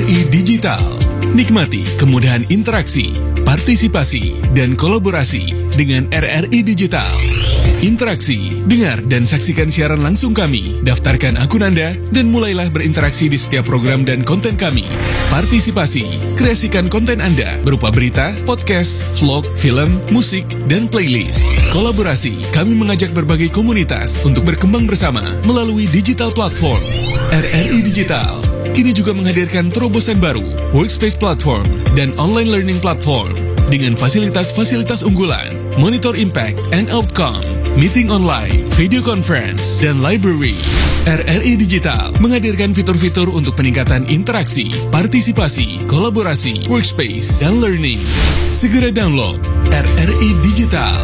RRI Digital. Nikmati kemudahan interaksi, partisipasi, dan kolaborasi dengan RRI Digital. Interaksi, dengar dan saksikan siaran langsung kami, daftarkan akun Anda, dan mulailah berinteraksi di setiap program dan konten kami. Partisipasi, kreasikan konten Anda berupa berita, podcast, vlog, film, musik, dan playlist. Kolaborasi, kami mengajak berbagai komunitas untuk berkembang bersama melalui digital platform. RRI Digital kini juga menghadirkan terobosan baru, workspace platform, dan online learning platform dengan fasilitas-fasilitas unggulan, monitor impact and outcome, meeting online, video conference, dan library. RRI Digital menghadirkan fitur-fitur untuk peningkatan interaksi, partisipasi, kolaborasi, workspace, dan learning. Segera download RRI Digital.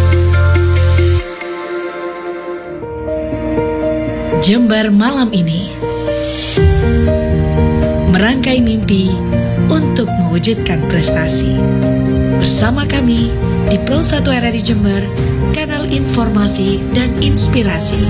Jember malam ini merangkai mimpi untuk mewujudkan prestasi. Bersama kami di Pro 1 RRI Jember, kanal informasi dan inspirasi.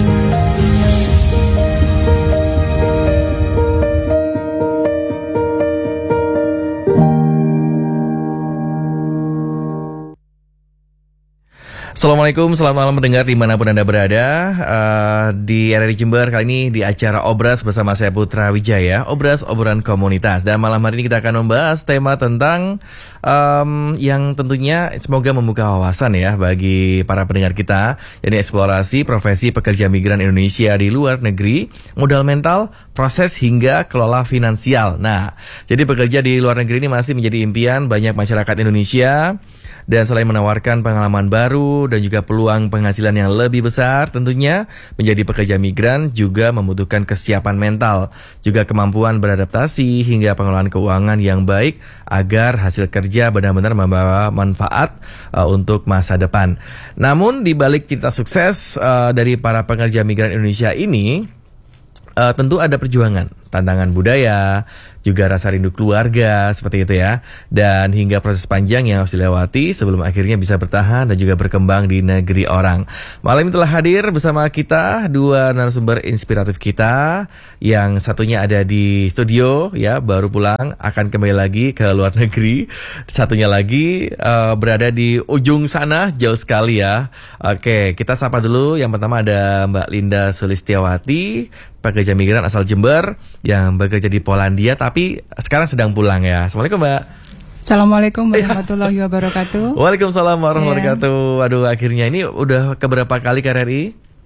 Assalamualaikum, selamat malam mendengar dimanapun Anda berada. Di RRI Jember kali ini di acara Obras bersama saya Putra Wijaya, Obras Obrolan Komunitas. Dan malam hari ini kita akan membahas tema tentang yang tentunya semoga membuka wawasan ya bagi para pendengar kita, yakni eksplorasi profesi pekerja migran Indonesia di luar negeri, modal mental, proses hingga kelola finansial. Nah, jadi pekerja di luar negeri ini masih menjadi impian banyak masyarakat Indonesia. Dan selain menawarkan pengalaman baru dan juga peluang penghasilan yang lebih besar, tentunya menjadi pekerja migran juga membutuhkan kesiapan mental, juga kemampuan beradaptasi hingga pengelolaan keuangan yang baik agar hasil kerja benar-benar membawa manfaat untuk masa depan. Namun di balik cerita sukses dari para pekerja migran Indonesia ini, tentu ada perjuangan, tantangan budaya, juga rasa rindu keluarga, seperti itu ya. Dan hingga proses panjang yang harus dilewati sebelum akhirnya bisa bertahan dan juga berkembang di negeri orang. Malam ini telah hadir bersama kita dua narasumber inspiratif kita. Yang satunya ada di studio ya, baru pulang, akan kembali lagi ke luar negeri. Satunya lagi berada di ujung sana, jauh sekali ya. Oke, kita sapa dulu. Yang pertama ada Mbak Linda Sulistiawati, pekerja migran asal Jember yang bekerja di Polandia tapi sekarang sedang pulang ya. Assalamualaikum Mbak. Assalamualaikum warahmatullahi wabarakatuh. Waalaikumsalam warahmatullahi wabarakatuh. Waduh, akhirnya ini udah keberapa kali ke RRI?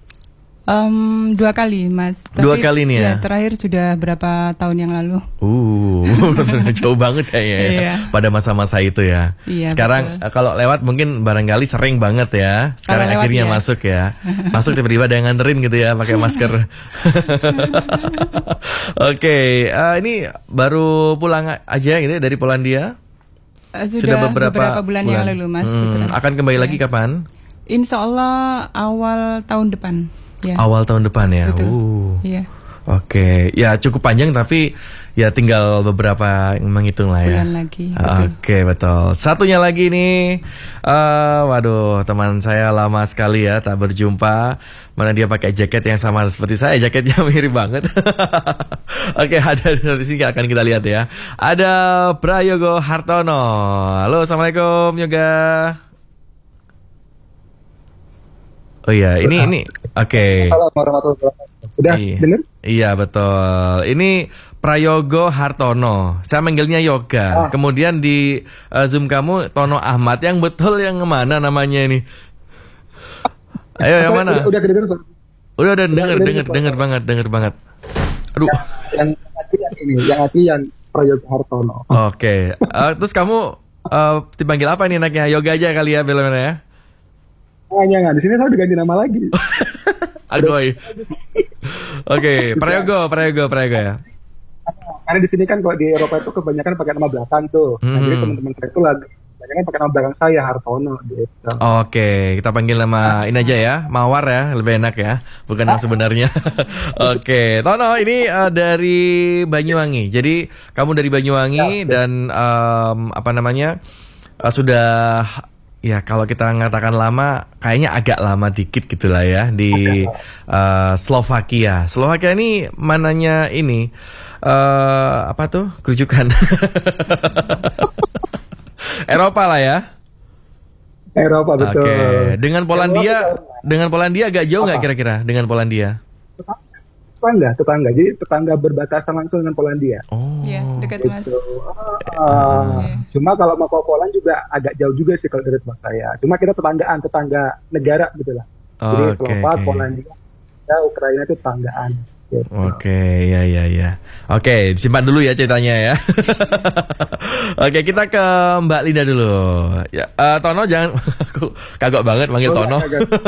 2 kali Mas. Dua kali nih ya? Terakhir sudah berapa tahun yang lalu. Jauh banget kayaknya ya. Iya. Pada masa-masa itu ya. Iya, sekarang betul. Kalau lewat mungkin barangkali sering banget ya. Sekarang lewat, akhirnya ya. masuk ya. Masuk tiba-tiba ada yang nganterin gitu ya pakai masker. Oke, ini baru pulang aja gitu ya dari Polandia? Sudah beberapa bulan yang lalu Mas. Akan kembali lagi kapan? Insya Allah awal tahun depan. Ya. Awal tahun depan ya. Iya. Oke, ya cukup panjang tapi ya tinggal beberapa menghitung lah ya. Bulan lagi. Oke, betul. Satunya lagi nih, waduh, teman saya lama sekali ya tak berjumpa. Mana dia pakai jaket yang sama seperti saya, jaketnya mirip banget. Oke, ada di sini akan kita lihat ya. Ada Prayogo Hartono. Halo, assalamualaikum Yoga. Oh iya, ini oke. Assalamualaikum warahmatullahi wabarakatuh. Udah dengar? Iya, betul. Ini Prayogo Hartono. Saya manggilnya Yoga. Kemudian di Zoom kamu Tono Ahmad. Yang betul yang mana namanya ini? Ayo yang mana? Udah kedengeran, Pak. Udah denger banget. Aduh. Yang asli Prayogo Hartono. Oke. Terus kamu dipanggil apa nih anaknya? Yoga aja kali ya bilangnya ya? Enggak. Di sini saya udah ganti nama lagi. Agoy. Oke, Prayogo ya. Karena di sini kan kalau di Eropa itu kebanyakan pakai nama belakang tuh. Nah, jadi teman-teman saya itu lagi kebanyakan pakai nama belakang saya Hartono gitu. Oke, kita panggil nama ini aja ya, Mawar ya, lebih enak ya, bukan nama sebenarnya. Oke, Tono ini dari Banyuwangi. Jadi kamu dari Banyuwangi dan sudah ya kalau kita mengatakan lama, kayaknya agak lama dikit gitulah ya di Slovakia. Slovakia ini mananya ini apa tuh kerujukan? Eropa lah ya. Eropa betul. Oke. Dengan Polandia agak jauh nggak kira-kira dengan Polandia? Tetangga. Jadi tetangga berbatasan langsung dengan Polandia. Oh. Ya, dekat Mas. Cuma kalau mau ke Poland juga agak jauh juga sih kalau dari tempat saya. Cuma kita tetangga negara gitu lah. Jadi Slovak, Polandia, Ukraina itu tetanggaan. Gitu. Oke, ya. Oke, disimpan dulu ya ceritanya ya. Oke, kita ke Mbak Linda dulu. Ya, Tono jangan, aku kagok banget manggil Tono.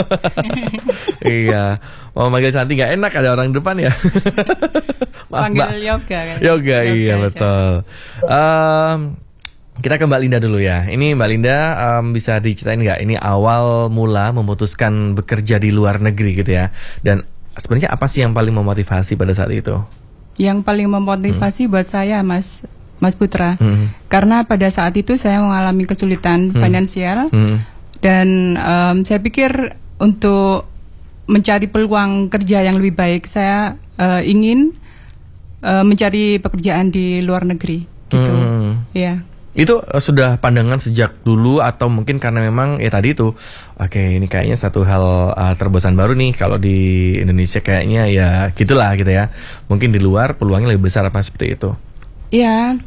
Iya, mau manggil Santi nggak enak, ada orang depan ya. Maaf, Panggil Mbak. Yoga kan? Yoga, iya betul. Kita ke Mbak Linda dulu ya. Ini Mbak Linda bisa diceritain nggak? Ini awal mula memutuskan bekerja di luar negeri gitu ya. Dan sebenarnya apa sih yang paling memotivasi pada saat itu? Yang paling memotivasi buat saya Mas Putra, karena pada saat itu saya mengalami kesulitan finansial dan saya pikir untuk mencari peluang kerja yang lebih baik saya ingin mencari pekerjaan di luar negeri gitu. Ya. Itu sudah pandangan sejak dulu atau mungkin karena memang ya tadi itu oke, ini kayaknya satu hal terobosan baru nih, kalau di Indonesia kayaknya ya gitulah gitu ya. Mungkin di luar peluangnya lebih besar apa seperti itu? Ya,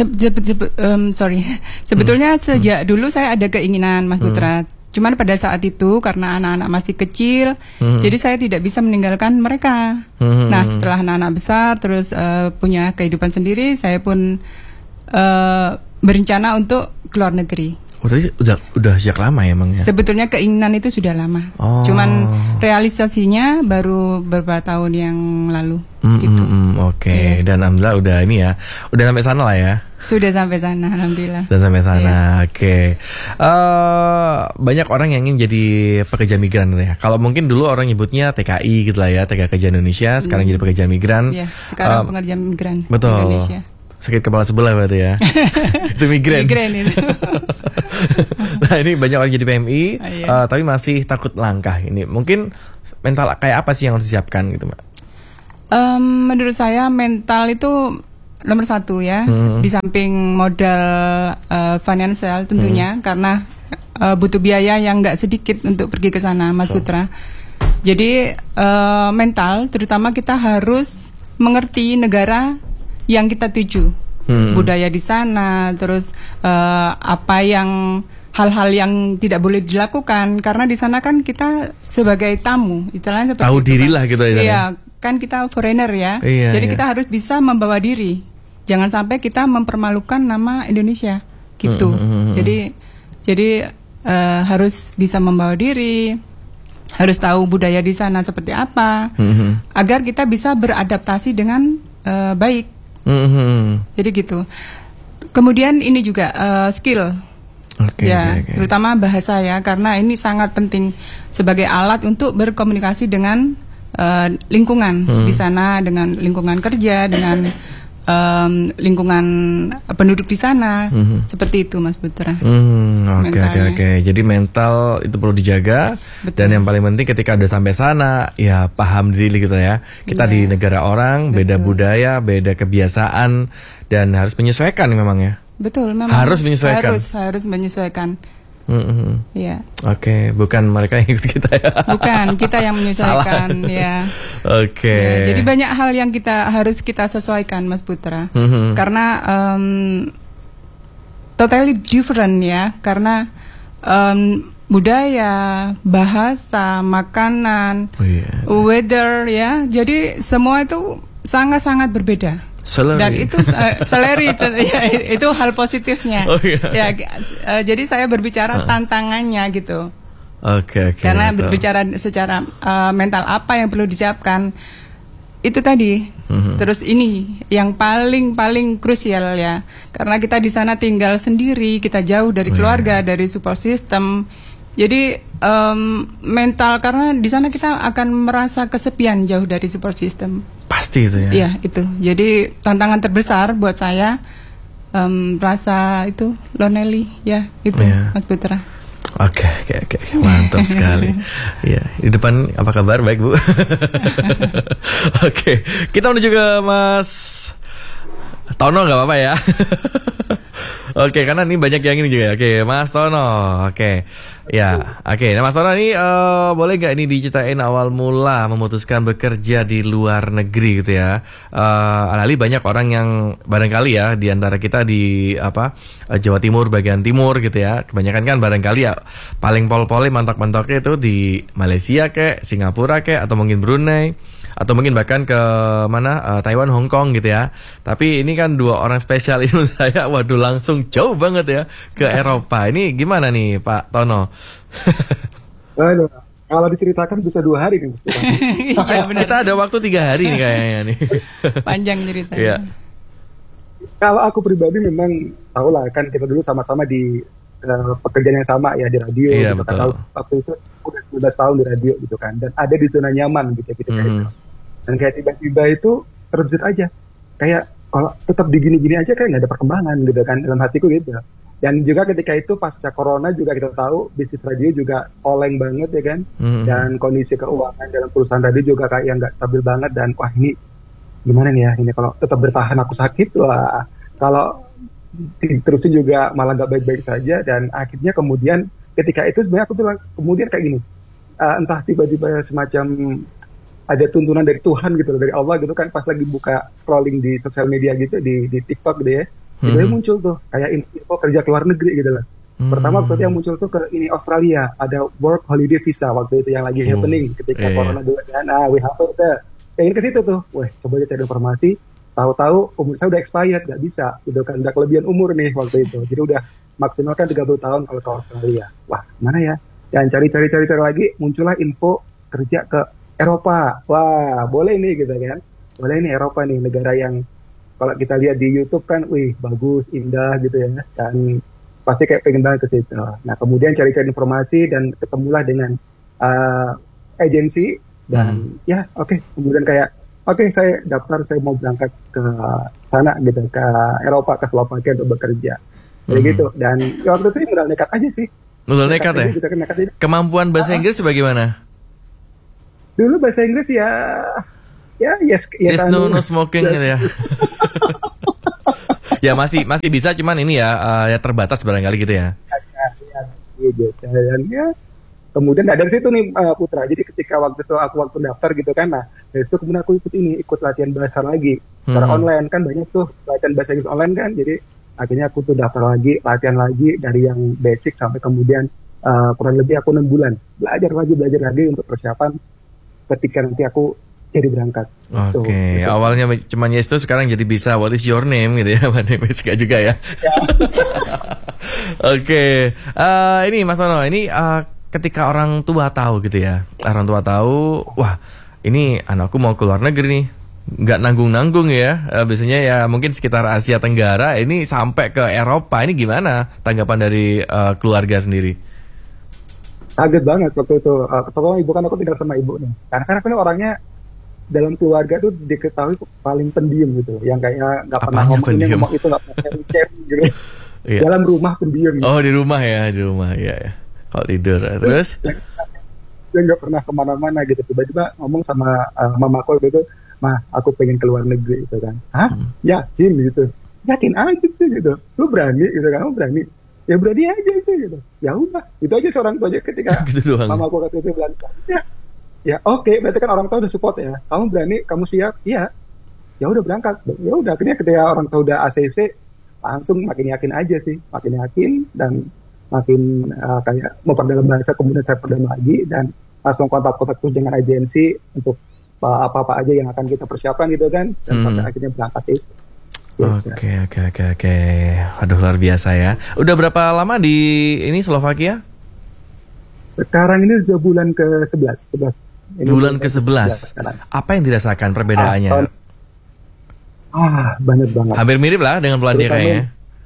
sebetulnya sejak dulu saya ada keinginan Mas Putra. Cuman pada saat itu karena anak-anak masih kecil, jadi saya tidak bisa meninggalkan mereka. Nah, setelah anak-anak besar terus punya kehidupan sendiri, saya pun berencana untuk keluar negeri. Udah sejak lama ya emang ya? Sebetulnya keinginan itu sudah lama. Cuman realisasinya baru beberapa tahun yang lalu. Gitu. Oke. Dan alhamdulillah udah ini ya, udah sampai sana lah ya. Sudah sampai sana, alhamdulillah. Sudah sampai sana. Oke. Banyak orang yang ingin jadi pekerja migran ya. Kalau mungkin dulu orang nyebutnya TKI gitu lah ya, Tenaga Kerja Indonesia. Sekarang jadi pekerja migran. Iya, sekarang pekerja migran betul. Indonesia. Sakit kepala sebelah berarti ya. Itu migran. Migran itu. Nah, ini banyak orang jadi PMI, tapi masih takut langkah. Ini mungkin mental kayak apa sih yang harus disiapkan gitu, Mbak? Menurut saya mental itu nomor satu ya. Di samping modal finansial tentunya, karena butuh biaya yang nggak sedikit untuk pergi ke sana, Mas Putra. Jadi mental, terutama kita harus mengerti negara yang kita tuju, budaya di sana, terus apa yang hal-hal yang tidak boleh dilakukan, karena di sana kan kita sebagai tamu, istilahnya seperti tahu itu, diri kan. lah gitu ya. Iya, kan kita foreigner ya, jadi kita harus bisa membawa diri, jangan sampai kita mempermalukan nama Indonesia, gitu. Jadi harus bisa membawa diri, harus tahu budaya di sana seperti apa, agar kita bisa beradaptasi dengan baik. Jadi gitu. Kemudian ini juga skill, terutama bahasa ya, karena ini sangat penting sebagai alat untuk berkomunikasi dengan lingkungan di sana, dengan lingkungan kerja, dengan lingkungan penduduk di sana, seperti itu Mas Putra. Oke. Jadi mental itu perlu dijaga. Betul. Dan yang paling penting ketika udah sampai sana, ya paham diri gitu ya. Kita di negara orang, beda budaya, beda kebiasaan, dan harus menyesuaikan memang ya. Betul, memang harus menyesuaikan. Harus menyesuaikan. Ya. Oke, bukan mereka yang ikut kita ya. Bukan, kita yang menyesuaikan ya. Oke. Ya, jadi banyak hal yang harus kita sesuaikan Mas Putra. Karena totally different ya, karena budaya, bahasa, makanan, weather ya. Jadi semua itu sangat-sangat berbeda. Dan itu salary itu hal positifnya. Jadi saya berbicara tantangannya gitu. Karena berbicara secara mental apa yang perlu disiapkan itu tadi. Terus ini yang paling krusial ya, karena kita di sana tinggal sendiri, kita jauh dari keluarga, dari support system. Jadi mental, karena di sana kita akan merasa kesepian jauh dari support system. Pasti itu ya. Iya itu. Jadi tantangan terbesar buat saya rasa itu lonely ya itu Mas Putra. Oke, mantap sekali. Ya, di depan apa kabar? Baik, Bu. Oke, kita menuju ke Mas Tono, nggak apa-apa ya? Oke, karena ini banyak yang ini juga. Oke, Mas Tono. Oke, ya, oke. Nah, Mas Tono ini boleh nggak ini diceritain awal mula memutuskan bekerja di luar negeri gitu ya? Alali banyak orang yang barangkali ya di antara kita di Jawa Timur bagian timur gitu ya. Kebanyakan kan barangkali ya paling pol-poli mantok-mantoknya itu di Malaysia kek, Singapura kek, atau mungkin Brunei. Atau mungkin bahkan ke mana Taiwan, Hong Kong gitu ya. Tapi ini kan dua orang spesial ini menurut saya, waduh langsung jauh banget ya ke Eropa. Ini gimana nih Pak Tono? Aduh, kalau diceritakan bisa 2 hari nih. Iya, benar. Kita ada waktu 3 hari nih kayaknya nih. Panjang ceritanya. Iya. Kalau aku pribadi memang tahu lah kan kita dulu sama-sama di pekerjaan yang sama ya di radio. Iya, gitu betul. kan. Waktu itu udah 19 tahun di radio gitu kan, dan ada di zona nyaman gitu gitu. Dan kayak tiba-tiba itu terbesit aja, kayak kalau tetap di gini-gini aja kayak nggak ada perkembangan gitu kan dalam hatiku gitu. Dan juga ketika itu pasca corona juga kita tahu bisnis radio juga oleng banget ya kan, dan kondisi keuangan dalam perusahaan radio juga kayak yang nggak stabil banget, dan wah ini gimana nih ya, ini kalau tetap bertahan aku sakit, wah kalau terusin juga malah nggak baik-baik saja. Dan akhirnya kemudian ketika itu sebenarnya aku bilang kemudian kayak gini, entah tiba-tiba semacam ada tuntunan dari Tuhan gitu, dari Allah gitu kan, pas lagi buka scrolling di sosial media gitu, di TikTok gitu ya, tiba-tiba muncul tuh kayak info kerja ke luar negeri gitu lah. Pertama waktu itu yang muncul tuh ke ini Australia, ada work holiday visa waktu itu yang lagi happening ketika corona dulu kan. WHO itu pengen ke situ tuh, wah coba aja cari informasi, tahu-tahu umur saya udah expired, nggak bisa gitu kan, udah kelebihan umur nih waktu itu, jadi udah maksimalkan 30 tahun kalau ke Australia. Wah mana ya, dan cari lagi muncullah info kerja ke Eropa. Wah boleh nih gitu kan, boleh nih Eropa nih, negara yang kalau kita lihat di YouTube kan, wih bagus, indah gitu ya, dan pasti kayak pengen banget ke situ. Nah kemudian cari-cari informasi dan ketemulah dengan agensi, dan ya oke, kemudian kayak oke, saya daftar, saya mau berangkat ke sana gitu, ke Eropa, ke Slovakia untuk bekerja. Jadi gitu. Dan waktu itu modal nekat aja sih. Modal nekat ya? Gitu, nekat aja. Kemampuan bahasa Inggris bagaimana? Dulu bahasa Inggris ya yes no smoking gitu ya. Ya masih bisa, cuman ini ya terbatas barangkali gitu ya. Dan ya kemudian dari situ nih Putra. Jadi ketika waktu itu aku daftar gitu kan, nah dari situ kemudian aku ikut latihan bahasa lagi secara online kan, banyak tuh latihan bahasa Inggris online kan. Jadi akhirnya aku tuh daftar lagi, latihan lagi dari yang basic sampai kemudian kurang lebih aku 6 bulan belajar lagi untuk persiapan ketika nanti aku jadi berangkat. Oke, awalnya cuma yes tuh, sekarang jadi bisa what is your name gitu ya, my name is juga ya. Oke, ini Mas Tono, ini ketika orang tua tahu gitu ya, orang tua tahu, wah ini anakku mau keluar negeri nih, nggak nanggung-nanggung ya, biasanya ya mungkin sekitar Asia Tenggara, ini sampai ke Eropa, ini gimana tanggapan dari keluarga sendiri? Kaget banget waktu itu, terutama ibu, kan aku tinggal sama ibu nih, karena aku ini orangnya dalam keluarga tuh diketahui paling pendiam gitu, yang kayak nggak pernah ngomong ini ngomong itu, nggak pernah sharing gitu. Iya. Dalam rumah pendiam. Oh di rumah ya kalau tidur terus dia nggak pernah kemana-mana gitu. Tiba-tiba ngomong sama mamaku gitu, mah aku pengen keluar negeri gitu kan. Hah? Yakin gitu? Yakin aja sih gitu. Lu berani gitu kan? Kamu berani? Ya berani aja gitu. Ya udah, itu aja seorang tua aja ketika gitu mamaku kata itu bilang, ya oke, berarti kan orang tua udah support ya. Kamu berani, kamu siap? Iya. Ya udah berangkat. Ya udah, akhirnya ketika orang tua udah ACC, langsung makin yakin aja sih, makin yakin dan makin kayak memperdalam bahasa. Kemudian saya perdalam lagi dan langsung kontak terus dengan agensi untuk apa-apa aja yang akan kita persiapkan gitu kan, dan sampai akhirnya berangkat itu. Oke. Aduh luar biasa ya. Udah berapa lama di ini Slovakia? Sekarang ini sudah bulan ke-11. Bulan ke-11. Apa yang dirasakan perbedaannya? Banyak banget. Hampir mirip lah dengan Polandia kayaknya.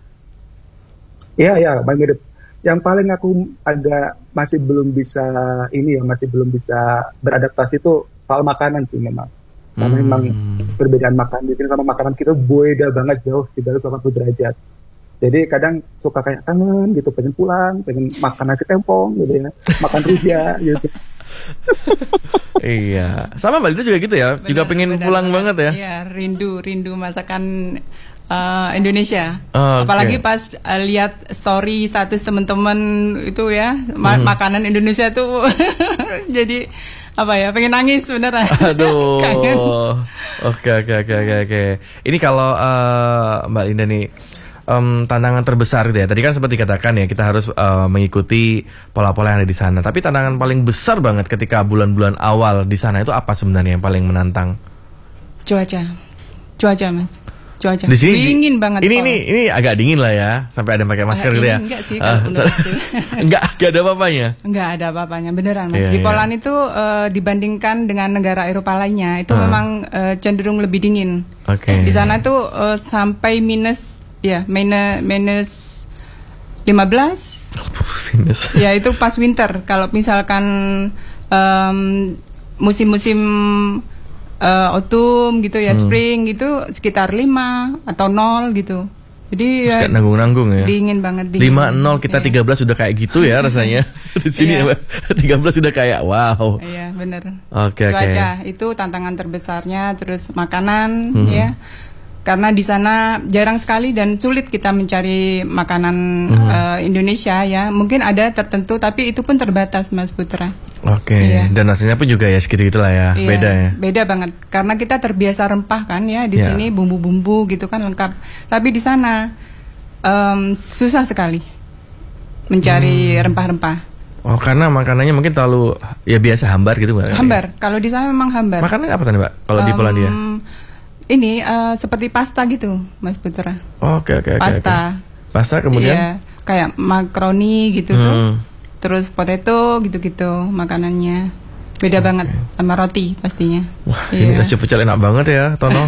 Iya, mirip. Yang paling aku agak masih belum bisa beradaptasi itu soal makanan sih memang. Karena memang perbedaan makanan di sini sama makanan kita beda banget, jauh 380 derajat. Jadi kadang suka kayak kangen gitu, pengen pulang, pengen makan nasi tempong gitu ya, makan rujak gitu. Iya, sama Mbak Linda juga gitu ya, juga pengen pulang banget ya. Iya, rindu masakan Indonesia. Oh, Apalagi pas lihat story status teman-teman itu ya, makanan Indonesia tuh jadi apa ya, pengen nangis beneran. Aduh. Kangen. Oke. Ini kalau Mbak Linda nih, tantangan terbesar gitu ya. Tadi kan seperti dikatakan ya, kita harus mengikuti pola-pola yang ada di sana. Tapi tantangan paling besar banget ketika bulan-bulan awal di sana itu apa sebenarnya yang paling menantang? Cuaca Mas. Cuaca. Di sini dingin banget. Ini agak dingin lah ya, sampai ada pakai masker gitu ya. Enggak sih kalau menurutku. Enggak ada apa-apanya. Enggak ada apa-apanya, beneran Mas. Iya, Di iya. Poland itu dibandingkan dengan negara Eropa lainnya itu memang cenderung lebih dingin. Oke. Di sana tuh sampai minus 15. Minus. Ya itu pas winter. Kalau misalkan musim-musim autumn gitu ya, spring gitu sekitar 5 atau 0 gitu. Jadi Terus ya, kayak nanggung-nanggung ya. dingin banget. 5-0 kita 13 sudah kayak gitu ya rasanya. Di sini Iya. ya, 13 sudah kayak wow. Iya benar. Oke. Cuaca itu tantangan terbesarnya, terus makanan ya. Karena di sana jarang sekali dan sulit kita mencari makanan Indonesia ya. Mungkin ada tertentu tapi itu pun terbatas Mas Putra. Oke. Iya. Dan rasanya pun juga ya segitu-gitulah ya. Iya, Beda ya. Beda banget. Karena kita terbiasa rempah kan ya, di Iya. sini bumbu-bumbu gitu kan lengkap. Tapi di sana susah sekali mencari rempah-rempah. Oh, karena makanannya mungkin terlalu ya biasa hambar gitu Mbak. Hambar. Kalau di sana memang hambar. Makanannya apa tadi Mbak? Kalau di Polandia? Ini seperti pasta gitu, Mas Putra. Oke. Pasta. Pasta kemudian? Iya, kayak makaroni gitu tuh. Terus potato gitu-gitu makanannya. Beda banget sama roti pastinya. Wah, ini nasi pecel enak banget ya, Tono.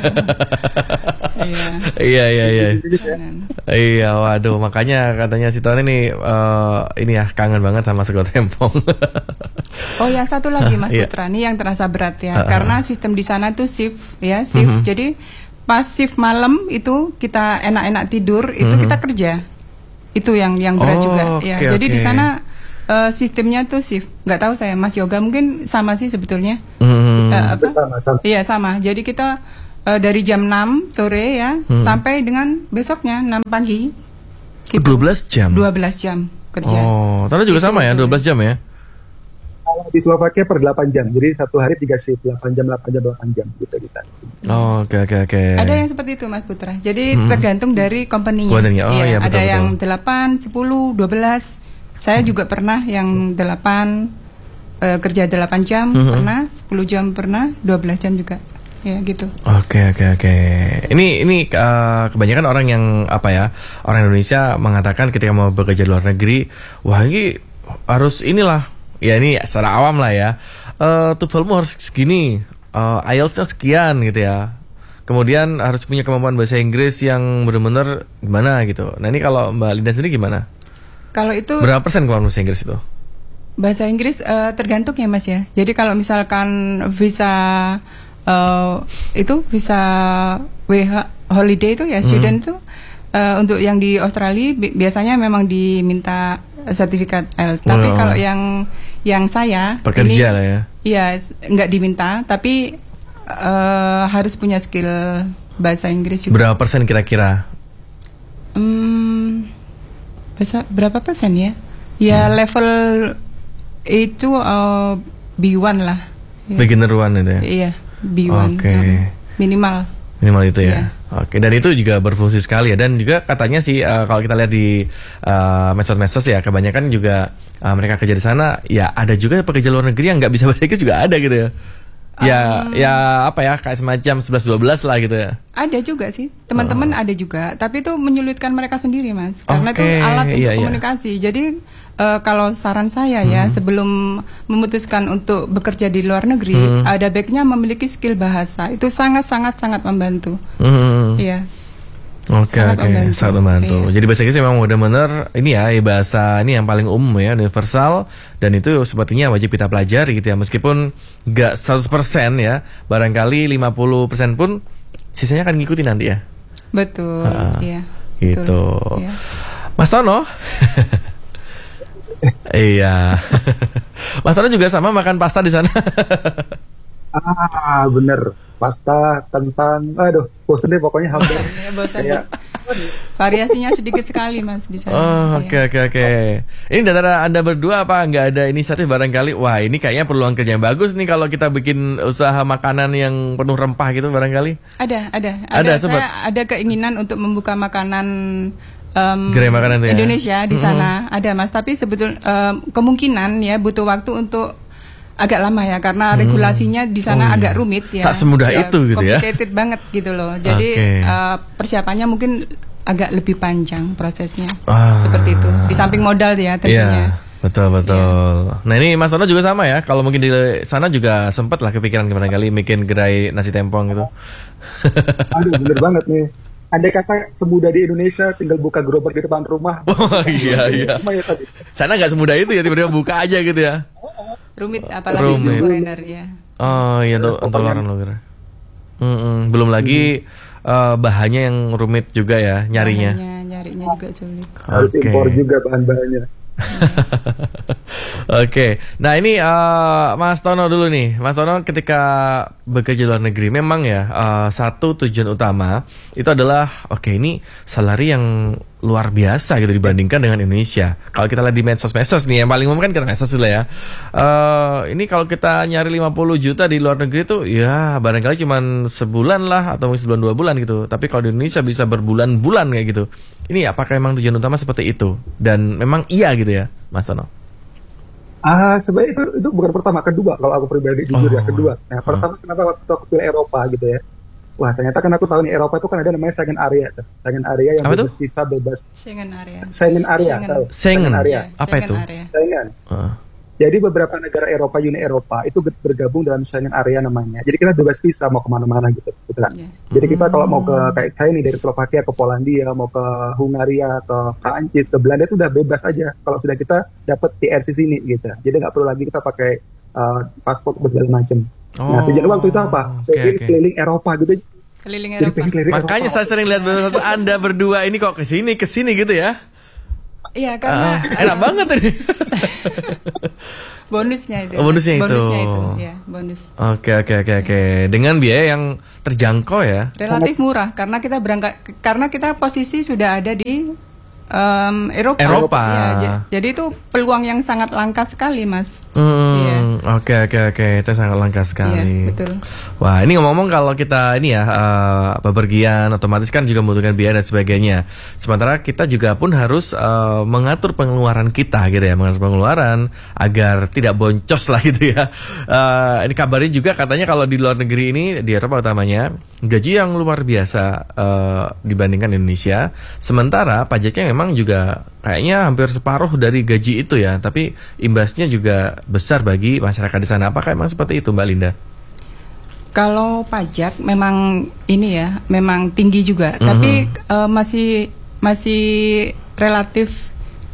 Iya. Iya, waduh, makanya katanya si Tono ini ya kangen banget sama sego tempong. Oh ya, satu lagi Mas Iya. Putra, nih yang terasa berat ya. Karena sistem di sana tuh shift ya, shift. Jadi pas shift malam itu kita enak-enak tidur, itu kita kerja. Itu yang berat Oh, juga ya. oke, Jadi di oke. sana sistemnya tuh shift. Nggak tahu saya, Mas Yoga mungkin sama sih sebetulnya. Sama-sama. Iya sama. Jadi kita dari jam 6 sore ya sampai dengan besoknya 6 pagi. 12 jam. 12 jam kerja. Oh, Tono juga Itu sama ya, 12 jam ya? Kalau di Slovakia per 8 jam, jadi satu hari 3 shift, 8 jam gitu kita. Oh, oke. Ada yang seperti itu Mas Putra. Jadi tergantung dari company-nya. Company-nya. Oh, iya, ada betul. yang 8, 10, 12. Saya juga pernah yang 8 kerja 8 jam pernah, 10 jam pernah, 12 jam juga. Ya gitu. Oke. Ini kebanyakan orang yang orang Indonesia mengatakan ketika mau bekerja di luar negeri, wah ini harus inilah. Ya ini secara awam lah ya. TOEFL-mu harus segini, IELTS-nya sekian gitu ya. Kemudian harus punya kemampuan bahasa Inggris yang benar-benar gimana gitu. Nah ini kalau Mbak Linda sendiri gimana? Kalau itu Berapa persen kemampuan bahasa Inggris itu? bahasa Inggris tergantung ya Mas ya. Jadi kalau misalkan visa itu visa holiday itu ya student itu untuk yang di Australia biasanya memang diminta sertifikat IELTS. Tapi kalau yang saya pekerja ini, lah ya. Iya, nggak diminta, tapi harus punya skill bahasa Inggris juga. Berapa persen kira-kira? Berapa persen ya? Ya level itu B1 lah. Ya. Beginner one itu ya? Iya, B1. Oke. Minimal. Minimal itu ya. Iya. Oke, dan itu juga berfungsi sekali ya. Dan juga katanya sih kalau kita lihat di medsos-medsos ya, kebanyakan juga mereka kerja di sana. Ya ada juga pekerja luar negeri yang nggak bisa bahasa Inggris juga ada gitu ya. Kayak semacam 11-12 lah gitu ya. Ada juga sih, teman-teman ada juga. Tapi itu menyulitkan mereka sendiri Mas. Karena itu Oke, alat untuk iya. komunikasi. Jadi kalau saran saya ya, sebelum memutuskan untuk bekerja di luar negeri, ada baiknya memiliki skill bahasa. Itu sangat-sangat membantu. Iya. Oke, sangat membantu. Iya. Jadi bahasa Inggris memang benar-benar ini ya bahasa ini yang paling umum ya, universal, dan itu sepertinya wajib kita pelajari gitu ya. Meskipun nggak 100% ya, barangkali 50% pun sisanya akan ngikutin nanti ya. Betul, iya. Gitu. Ya. Mas Tono. Iya. Mas Tono juga sama makan pasta di sana. Bener. Pasta, kentang, aduh, bosen deh pokoknya hampir. Ya, bosan. Kayak, Variasinya sedikit sekali Mas di sana. Oh, Ya. oke. Ini dari Anda berdua apa nggak ada inisiatif barangkali? Wah, ini kayaknya peluang kerja yang bagus nih kalau kita bikin usaha makanan yang penuh rempah gitu barangkali. Ada. Ada, sempat. Saya ada keinginan untuk membuka makanan Gerai makanan tuh ya? Indonesia di sana. Ada Mas, tapi kemungkinan ya butuh waktu untuk agak lama ya karena regulasinya di sana agak rumit ya. Tak semudah itu gitu ya. Complicated banget gitu loh. Jadi persiapannya mungkin agak lebih panjang prosesnya. Seperti itu. Di samping modal ya tentunya. Iya, betul. Nah ini Mas Tono juga sama ya. Kalau mungkin di sana juga sempat lah kepikiran kemana kali bikin gerai nasi tempong gitu. aduh, bener banget nih. Andai kata semudah di Indonesia tinggal buka gerobak di depan rumah. Oh iya. Cuma ya tadi. Sana nggak semudah itu ya, tiba-tiba buka aja gitu ya. Rumit apalagi untuk kuliner ya. Oh iya tuh untuk luaran luar. Belum lagi bahannya yang rumit juga ya nyarinya. Nyarinya juga sulit. Harus impor juga bahan-bahannya. Oke. Nah ini Mas Tono dulu nih. Mas Tono ketika bekerja di luar negeri memang ya satu tujuan utama itu adalah ini salary yang luar biasa gitu dibandingkan dengan Indonesia. Kalau kita lihat di medsos nih yang paling umum kan kita medsos lah ya. Ini kalau kita nyari 50 juta di luar negeri tuh ya barangkali cuman sebulan lah atau mungkin sebulan 2 bulan gitu. Tapi kalau di Indonesia bisa berbulan-bulan kayak gitu. Ini apakah memang tujuan utama seperti itu? Dan memang iya gitu ya, Mas Tono? Sebenarnya itu bukan pertama, kedua kalau aku pribadi jujur ya kedua. Nah pertama kenapa waktu aku pilih Eropa gitu ya? Wah ternyata kan aku tahu nih Eropa itu kan ada namanya Schengen area tuh. Schengen area yang bebas visa bebas. Schengen area. Schengen area. Apa itu? Schengen. Jadi beberapa negara Eropa, Uni Eropa itu bergabung dalam Schengen area namanya. Jadi kita bebas visa mau kemana-mana gitu kan. Jadi kita kalau mau ke kayak saya nih dari Slovakia ke Polandia, mau ke Hungaria, ke Prancis, ke Belanda itu udah bebas aja. Kalau sudah kita dapat TRC sini gitu. Jadi nggak perlu lagi kita pakai paspor segala macam. Nah tujuan waktu itu apa? Keliling Eropa gitu. Keliling Eropa. Makanya saya sering lihat Anda berdua ini kok kesini gitu ya. Iya karena enak banget ini. Bonusnya itu. Bonusnya itu. Ya, bonus. Oke. Dengan biaya yang terjangkau ya. Relatif murah karena kita posisi sudah ada di Eropa. Ya, jadi itu peluang yang sangat langka sekali, Mas. Oke. Itu sangat langka sekali. Iya, betul. Wah, ini ngomong kalau kita ini ya bepergian otomatis kan juga membutuhkan biaya dan sebagainya. Sementara kita juga pun harus mengatur pengeluaran kita gitu ya, mengatur pengeluaran agar tidak boncos lah gitu ya. Ini kabarnya juga katanya kalau di luar negeri ini di Eropa utamanya gaji yang luar biasa dibandingkan Indonesia. Sementara pajaknya memang juga kayaknya hampir separuh dari gaji itu ya, tapi imbasnya juga besar bagi masyarakat di sana. Apakah memang seperti itu, Mbak Linda? Kalau pajak memang ini ya, memang tinggi juga, tapi masih relatif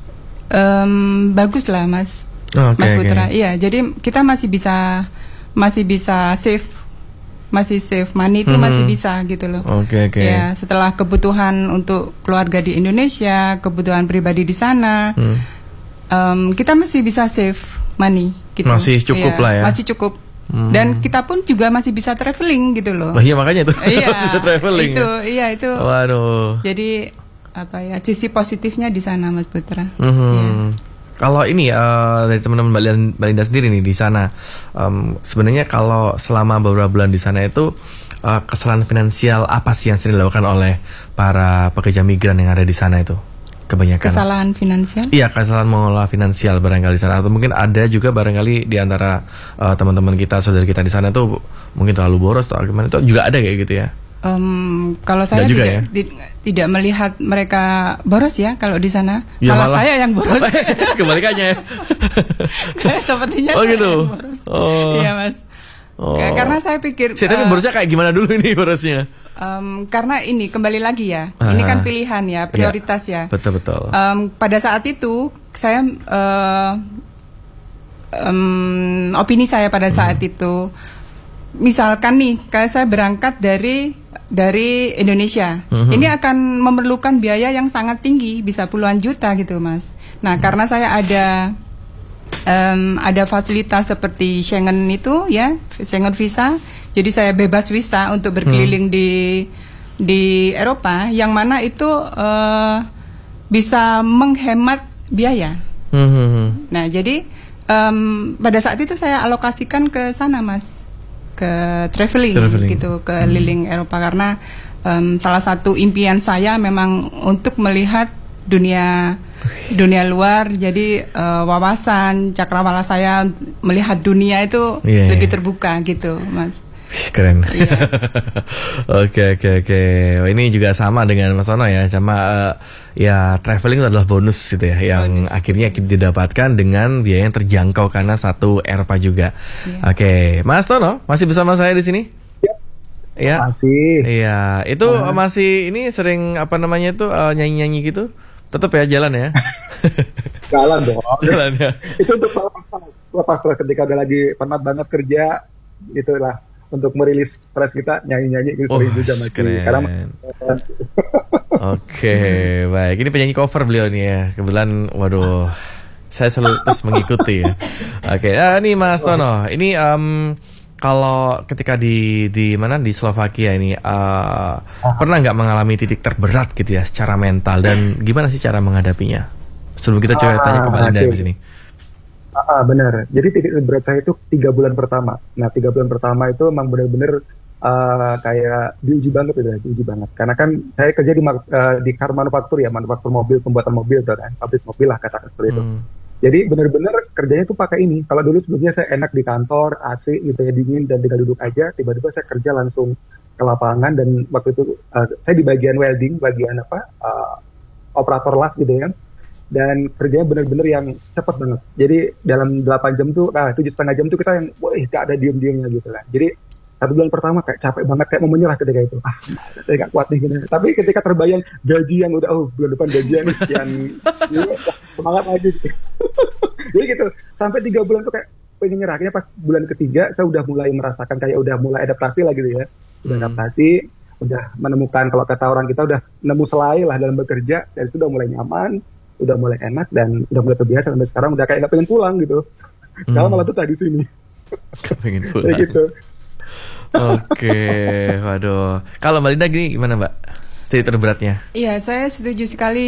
bagus lah, Mas. Mas Putra. Iya, jadi kita masih bisa save money itu masih bisa gitu loh. Oke. Ya, setelah kebutuhan untuk keluarga di Indonesia, kebutuhan pribadi di sana, kita masih bisa save money gitu. Masih cukup lah ya. Masih cukup. Dan kita pun juga masih bisa traveling gitu loh. Iya makanya itu. Iya. Bisa traveling. Itu. Waduh. Jadi sisi positifnya di sana, Mas Putra. Kalau ini dari teman-teman Mbak Linda sendiri nih di sana, sebenarnya kalau selama beberapa bulan di sana itu kesalahan finansial apa sih yang sering dilakukan oleh para pekerja migran yang ada di sana itu? Kebanyakan. Kesalahan finansial? Iya, kesalahan mengelola finansial barangkali di sana, atau mungkin ada juga barangkali di antara teman-teman kita, saudara kita di sana tuh mungkin terlalu boros atau gimana, itu juga ada kayak gitu ya. Kalau saya tidak melihat mereka boros ya kalau di sana. Ya, malah saya yang boros. Kebalikannya. Sepertinya saya gitu. Yang boros. Iya, Mas. Karena saya pikir. Tapi borosnya kayak gimana dulu ini borosnya? Karena ini kembali lagi ya. Ini kan pilihan ya, prioritas ya. Betul. Pada saat itu saya opini saya pada saat itu. misalkan nih, kayak saya berangkat dari Indonesia, ini akan memerlukan biaya yang sangat tinggi, bisa puluhan juta gitu, Mas. Nah, karena saya ada fasilitas seperti Schengen itu, ya, Schengen visa, jadi saya bebas visa untuk berkeliling di Eropa, yang mana itu bisa menghemat biaya. Nah, jadi pada saat itu saya alokasikan ke sana, Mas, ke traveling. Gitu, ke keliling Eropa, karena salah satu impian saya memang untuk melihat dunia luar. Jadi wawasan cakrawala saya melihat dunia itu lebih terbuka gitu, Mas. Keren. Oke. Oh, ini juga sama dengan Mas Tono ya, sama ya traveling itu adalah bonus gitu ya, yang akhirnya didapatkan dengan biaya yang terjangkau karena satu Eropa juga. Oke, Mas Tono masih bersama saya di sini? Ya. Masih. Iya, itu masih ini sering nyanyi-nyanyi gitu? Tetap ya jalan ya? Jalan dong. Jalan ya. Itu untuk lepas ketika udah lagi penat banget kerja, itulah. Untuk merilis stres kita, nyanyi-nyanyi gitu juga masih. Keren. Oke, baik. Ini penyanyi cover beliau nih ya. Kebetulan, waduh, saya selalu terus mengikuti ya. Oke, ini Mas Tono. Ini kalau ketika di mana di Slovakia ini, pernah nggak mengalami titik terberat gitu ya secara mental, dan gimana sih cara menghadapinya? Sebelum kita coba tanya ke Mbak Linda di sini. Benar. Jadi titik berat saya itu 3 bulan pertama. Nah, 3 bulan pertama itu emang benar-benar kayak diuji banget. Karena kan saya kerja di car manufaktur ya, manufaktur mobil, pembuatan mobil tuh kan, pabrik mobil lah katakan seperti itu. Jadi benar-benar kerjanya tuh pakai ini. Kalau dulu sebelumnya saya enak di kantor, AC gitu ya, dingin dan tinggal duduk aja. Tiba-tiba saya kerja langsung ke lapangan, dan waktu itu saya di bagian welding, bagian operator las gitu ya. Dan kerjanya benar-benar yang cepat banget. Jadi dalam 8 jam tuh, 7,5 jam tuh kita yang, gak ada diem-diemnya gitu lah. Jadi 1 bulan pertama kayak capek banget, kayak mau menyerah ketika itu. Saya gak kuat nih. Gitu. Tapi ketika terbayang gaji yang udah, bulan depan gajian yang semangat lagi. Gitu. Jadi gitu, sampai 3 bulan tuh kayak pengen nyerah. Akhirnya pas bulan ketiga, saya udah mulai merasakan kayak udah mulai adaptasi lah gitu ya. Udah adaptasi, udah menemukan, kalau kata orang kita udah nemu selai lah dalam bekerja, dan itu udah mulai nyaman, udah mulai enak, dan udah mulai terbiasa sampai sekarang udah kayak nggak pengen pulang gitu. Kalau malah tuh tadi sini. Pengen pulang. Gitu. Oke, waduh. Kalau Mbak Linda gini gimana, Mbak? Titik terberatnya? Iya, saya setuju sekali